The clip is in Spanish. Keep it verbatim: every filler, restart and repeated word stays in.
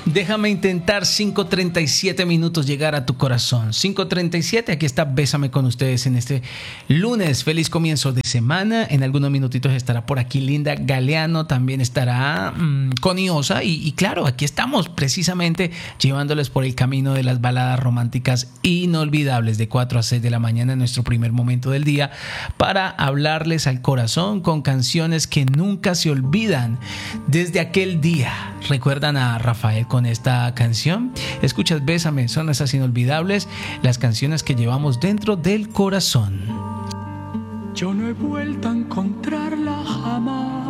Déjame intentar cinco treinta y siete minutos llegar a tu corazón. cinco treinta y siete, aquí está Bésame con ustedes en este lunes. Feliz comienzo de semana. En algunos minutitos estará por aquí Linda Galeano, también estará mmm, Connie Osa y, y claro, aquí estamos precisamente llevándoles por el camino de las baladas románticas inolvidables de cuatro a seis de la mañana en nuestro primer momento del día para hablarles al corazón con canciones que nunca se olvidan desde aquel día. ¿Recuerdan a Rafael con esta canción? Escuchas Bésame, son esas inolvidables, las canciones que llevamos dentro del corazón. Yo no he vuelto a encontrarla jamás.